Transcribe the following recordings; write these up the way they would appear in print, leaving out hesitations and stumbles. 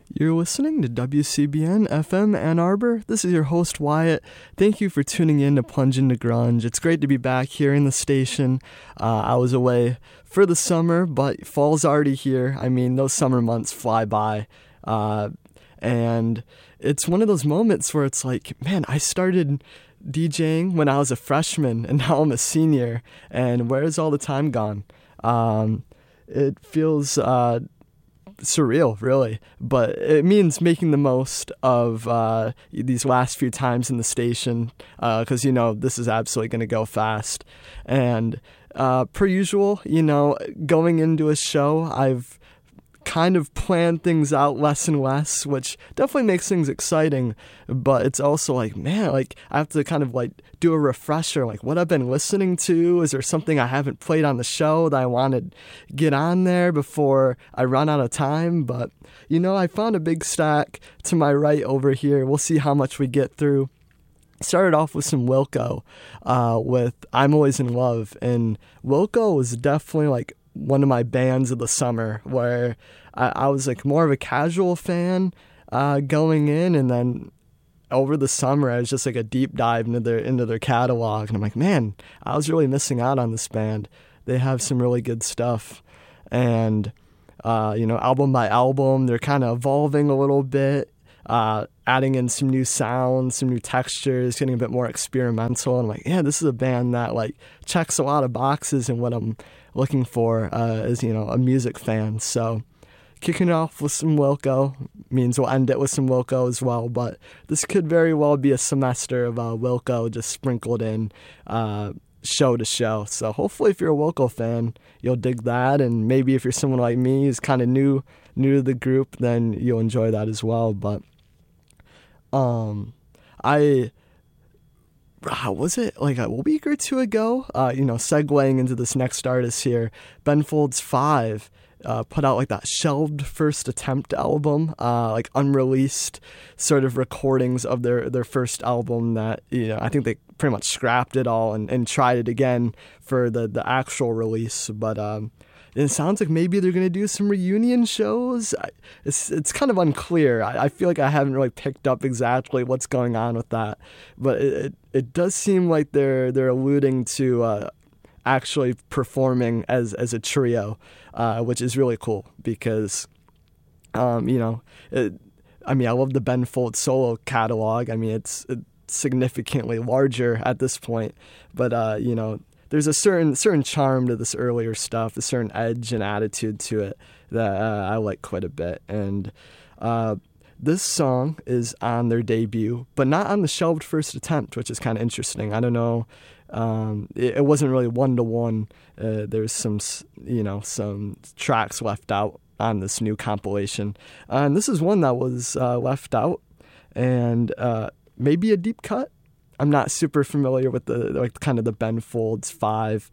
You're listening to WCBN FM Ann Arbor. This is your host, Wyatt. Thank you for tuning in to Plunge into Grunge. It's great to be back here in the station. I was away for the summer, but fall's already here. I mean, those summer months fly by. And it's one of those moments where it's like, man, I started DJing when I was a freshman, and now I'm a senior, and where's all the time gone? It feels surreal, really, but it means making the most of these last few times in the station, because this is absolutely going to go fast. And per usual, going into a show, I've kind of planned things out less and less, which definitely makes things exciting, but it's also like, man, like I have to kind of like do a refresher, like what I've been listening to. Is there something I haven't played on the show that I want to get on there before I run out of time? But I found a big stack to my right over here. We'll see how much we get through. Started off with some Wilco with I'm Always in Love, and Wilco was definitely like one of my bands of the summer, where I was like more of a casual fan going in, and then over the summer I was just like a deep dive into their catalog, and I'm like, man, I was really missing out on this band. They have some really good stuff, and album by album they're kind of evolving a little bit, adding in some new sounds, some new textures, getting a bit more experimental. And I'm like, yeah, this is a band that like checks a lot of boxes in what I'm looking for as a music fan. So kicking it off with some Wilco means we'll end it with some Wilco as well, but this could very well be a semester of Wilco just sprinkled in show to show. So hopefully if you're a Wilco fan, you'll dig that, and maybe if you're someone like me who's kind of new to the group, then you'll enjoy that as well. But was it like a week or two ago, segueing into this next artist here, Ben Folds 5 put out like that shelved first attempt album, like unreleased sort of recordings of their first album that, I think they pretty much scrapped it all and tried it again for the actual release. But it sounds like maybe they're going to do some reunion shows. It's kind of unclear. I feel like I haven't really picked up exactly what's going on with that. But it does seem like they're alluding to actually performing as a trio, which is really cool because, I love the Ben Folds solo catalog. I mean, it's significantly larger at this point, but there's a certain charm to this earlier stuff, a certain edge and attitude to it that I like quite a bit. And this song is on their debut, but not on the shelved first attempt, which is kind of interesting. I don't know. It wasn't really one-to-one. There's some tracks left out on this new compilation. And this is one that was left out, and maybe a deep cut. I'm not super familiar with the Ben Folds 5.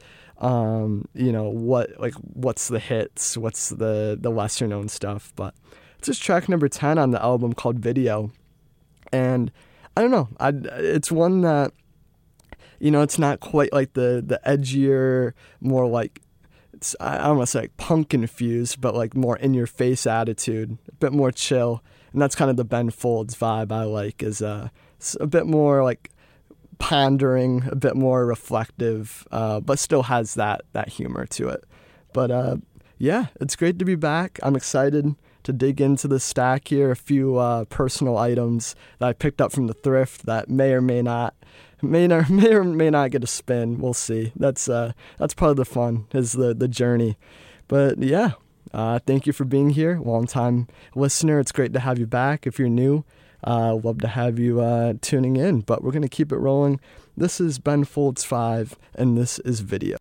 What's the hits, what's the lesser known stuff, but it's just track number 10 on the album called Video. And I don't know, it's one that, it's not quite like the edgier, more like, I don't want to say like punk infused, but like more in your face attitude, a bit more chill. And that's kind of the Ben Folds vibe I like, is a bit more like pondering, a bit more reflective, but still has that humor to it. But yeah, it's great to be back. I'm excited to dig into the stack here. A few personal items that I picked up from the thrift that may or may not get a spin. We'll see. That's part of the fun, is the journey. But yeah, thank you for being here, long-time listener. It's great to have you back. If you're new, love to have you tuning in, but we're going to keep it rolling. This is Ben Folds 5, and this is Video.